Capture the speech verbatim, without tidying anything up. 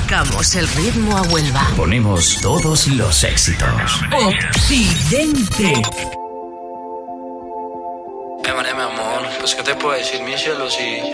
Marcamos el ritmo a Huelva. Ponemos todos los éxitos. Occidente. Eh, mané, mi amor, pues qué te puedo decir, mi cielo, si